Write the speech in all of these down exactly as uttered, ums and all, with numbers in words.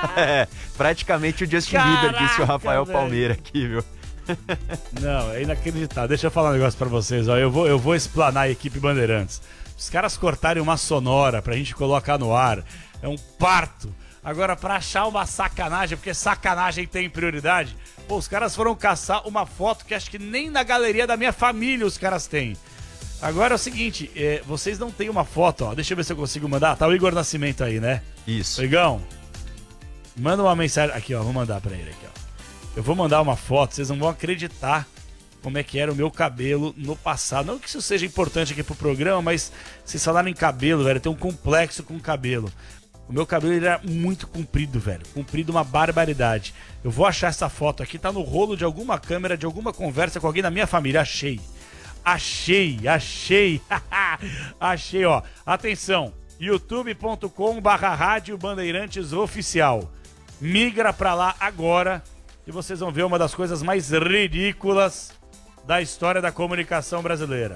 É, praticamente o Justin Caraca, Bieber, disse o Rafael velho. Palmeira aqui, viu? Não, é inacreditável. Deixa eu falar um negócio pra vocês, ó. Eu vou, eu vou explanar a equipe Bandeirantes. Os caras cortarem uma sonora pra gente colocar no ar é um parto. Agora, pra achar uma sacanagem, porque sacanagem tem prioridade, pô, os caras foram caçar uma foto que acho que nem na galeria da minha família os caras têm. Agora é o seguinte, é, vocês não têm uma foto, ó. Deixa eu ver se eu consigo mandar. Tá o Igor Nascimento aí, né? Isso. Igão, manda uma mensagem. Aqui, ó, vou mandar pra ele aqui, ó. Eu vou mandar uma foto, vocês não vão acreditar como é que era o meu cabelo no passado. Não que isso seja importante aqui pro programa, mas vocês falaram em cabelo, velho, eu tenho um complexo com o cabelo. O meu cabelo ele era muito comprido, velho. Comprido uma barbaridade. Eu vou achar essa foto aqui, tá no rolo de alguma câmera, de alguma conversa com alguém da minha família. Achei. Achei, achei. Achei, ó. Atenção, youtube ponto com barra rádio Bandeirantes Oficial. Migra pra lá agora e vocês vão ver uma das coisas mais ridículas da história da comunicação brasileira.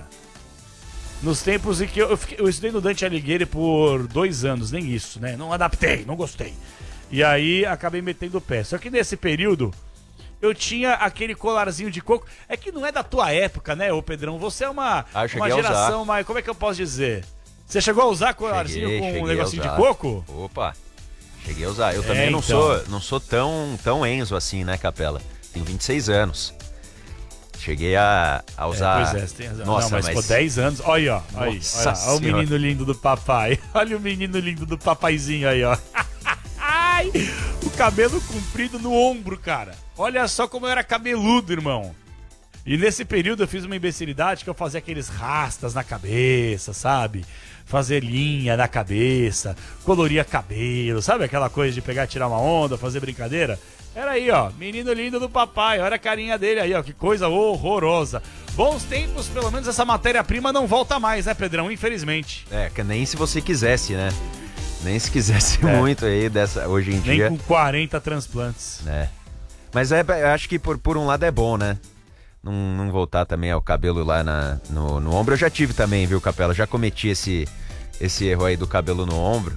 Nos tempos em que eu, eu, fiquei, eu estudei no Dante Alighieri por dois anos, nem isso, né? Não adaptei, não gostei. E aí acabei metendo o pé. Só que nesse período eu tinha aquele colarzinho de coco. É que não é da tua época, né, ô Pedrão? Você é uma, ah, uma geração mais... Como é que eu posso dizer? Você chegou a usar colarzinho cheguei, com cheguei um negocinho de usar. coco? Opa, cheguei a usar. Eu também é, não, então. sou, não sou tão, tão Enzo assim, né, Capela? Tenho vinte e seis anos. Cheguei a, a usar... É, pois é, você tem razão. Nossa, não, mas, mas... pô, dez anos. Olha, ó. Olha, Nossa olha, olha o menino lindo do papai. Olha o menino lindo do papaizinho aí, ó. Ai, o cabelo comprido no ombro, cara. Olha só como eu era cabeludo, irmão. E nesse período eu fiz uma imbecilidade que eu fazia aqueles rastas na cabeça, sabe? Fazer linha na cabeça, coloria cabelo, sabe aquela coisa de pegar e tirar uma onda, fazer brincadeira? Era aí, ó, menino lindo do papai, olha a carinha dele aí, ó, que coisa horrorosa. Bons tempos, pelo menos essa matéria-prima não volta mais, né, Pedrão? Infelizmente. É, que nem se você quisesse, né? Nem se quisesse é. muito aí dessa, hoje em Nem dia. Nem com quarenta transplantes. É. Mas é, eu acho que por, por um lado é bom, né? Não, não voltar também ao cabelo lá na, no, no ombro. Eu já tive também, viu, Capela? Já cometi esse, esse erro aí do cabelo no ombro.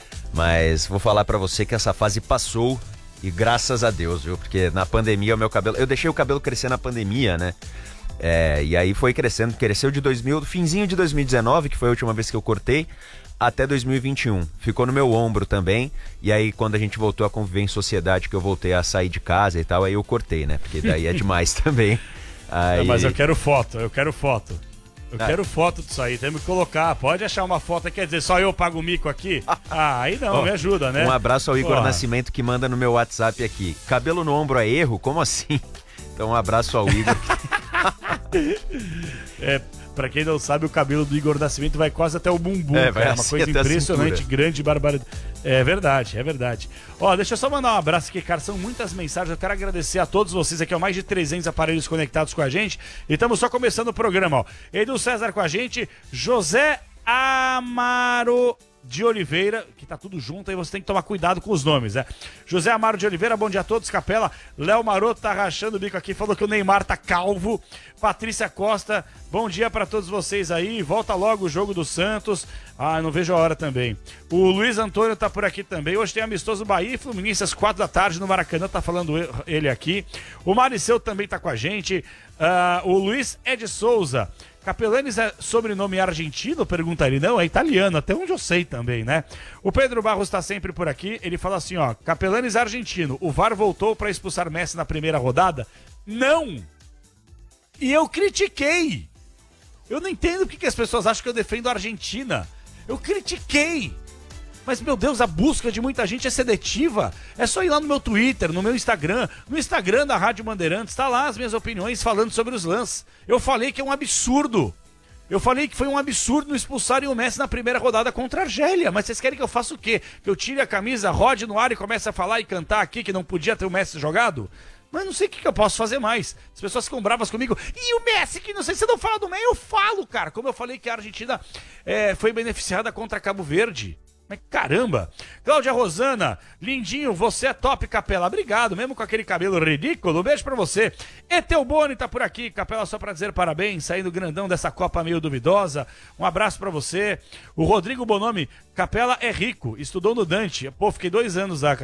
Mas vou falar pra você que essa fase passou. E graças a Deus, viu? Porque na pandemia o meu cabelo... Eu deixei o cabelo crescer na pandemia, né? É, e aí foi crescendo. Cresceu de dois mil, finzinho de dois mil e dezenove, que foi a última vez que eu cortei, até dois mil e vinte e um. Ficou no meu ombro também. E aí quando a gente voltou a conviver em sociedade, que eu voltei a sair de casa e tal, aí eu cortei, né? Porque daí é demais também. Aí... Não, mas eu quero foto, eu quero foto. Eu Ah. quero foto disso aí, tem que colocar. Pode achar uma foto, quer dizer, só eu pago o mico aqui? Ah, aí não, Oh, me ajuda, né? Um abraço ao Igor Porra. Nascimento que manda no meu WhatsApp aqui. Cabelo no ombro é erro? Como assim? Então um abraço ao Igor. É, pra quem não sabe, o cabelo do Igor Nascimento vai quase até o bumbum, É, vai cara. Uma assim coisa até a impressionante, cintura. grande, barbaridade. É verdade, é verdade. Ó, deixa eu só mandar um abraço aqui, cara. São muitas mensagens. Eu quero agradecer a todos vocês aqui, ó. Mais de trezentos aparelhos conectados com a gente. E estamos só começando o programa, ó. Edu César com a gente, José Amaro de Oliveira, que tá tudo junto, aí você tem que tomar cuidado com os nomes, né? José Amaro de Oliveira, bom dia a todos, Capela. Léo Maroto tá rachando o bico aqui, falou que o Neymar tá calvo. Patrícia Costa, bom dia pra todos vocês aí, volta logo o jogo do Santos. Ah, não vejo a hora também. O Luiz Antônio tá por aqui também, hoje tem amistoso Bahia e Fluminense às quatro da tarde no Maracanã, tá falando ele aqui. O Mariceu também tá com a gente. Ah, o Luiz Ed Souza, Capelanes é sobrenome argentino? Pergunta ele. Não, é italiano, até onde eu sei também, né? O Pedro Barros está sempre por aqui. Ele fala assim, ó. Capelanes é argentino. O V A R voltou para expulsar Messi na primeira rodada? Não! E eu critiquei. Eu não entendo porque que as pessoas acham que eu defendo a Argentina. Eu critiquei. Mas, meu Deus, a busca de muita gente é seletiva. É só ir lá no meu Twitter, no meu Instagram, no Instagram da Rádio Bandeirantes, tá lá as minhas opiniões falando sobre os lances. Eu falei que é um absurdo. Eu falei que foi um absurdo não expulsarem o Messi na primeira rodada contra a Argélia. Mas vocês querem que eu faça o quê? Que eu tire a camisa, rode no ar e comece a falar e cantar aqui que não podia ter o Messi jogado? Mas não sei o que, que eu posso fazer mais. As pessoas ficam bravas comigo. E o Messi, que não sei se você não fala do Messi, eu falo, cara. Como eu falei que a Argentina é, foi beneficiada contra Cabo Verde. Mas caramba! Cláudia Rosana, lindinho, você é top, Capela. Obrigado, mesmo com aquele cabelo ridículo. Beijo pra você. Etel Boni tá por aqui, Capela, só pra dizer parabéns, saindo grandão dessa Copa meio duvidosa. Um abraço pra você. O Rodrigo Bonomi, Capela é rico, estudou no Dante. Pô, fiquei dois anos lá,